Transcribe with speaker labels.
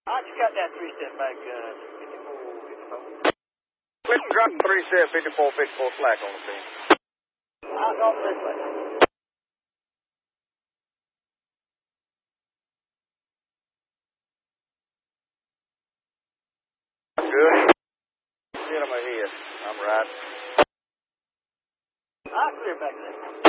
Speaker 1: I just got that 3-step back, 54, 54.
Speaker 2: Clinton dropping 3-step, 54, 54 slack on the scene.
Speaker 1: I got this way.
Speaker 2: Good. Get him ahead. I'm right.
Speaker 1: I clear back there.